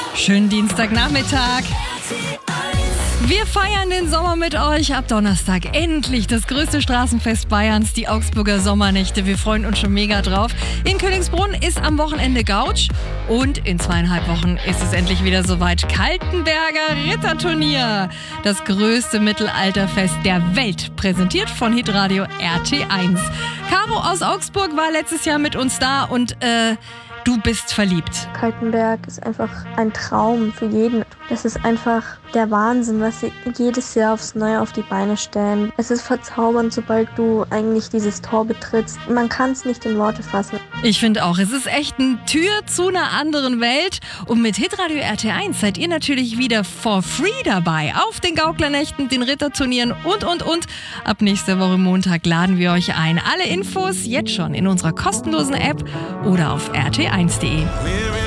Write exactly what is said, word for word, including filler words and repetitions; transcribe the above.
Schönen Dienstagnachmittag. Wir feiern den Sommer mit euch. Ab Donnerstag endlich das größte Straßenfest Bayerns, die Augsburger Sommernächte. Wir freuen uns schon mega drauf. In Königsbrunn ist am Wochenende Gautsch und in zweieinhalb Wochen ist es endlich wieder soweit. Kaltenberger Ritterturnier, das größte Mittelalterfest der Welt, präsentiert von Hitradio R T eins. Caro aus Augsburg war letztes Jahr mit uns da und äh, du bist verliebt. Kaltenberg ist einfach ein Traum für jeden. Das ist einfach der Wahnsinn, was sie jedes Jahr aufs Neue auf die Beine stellen. Es ist verzaubernd, sobald du eigentlich dieses Tor betrittst. Man kann es nicht in Worte fassen. Ich finde auch, es ist echt eine Tür zu einer anderen Welt. Und mit Hitradio R T eins seid ihr natürlich wieder for free dabei. Auf den Gauklernächten, den Ritterturnieren und, und, und. Ab nächster Woche Montag laden wir euch ein. Alle Infos jetzt schon in unserer kostenlosen App oder auf r t eins punkt d e.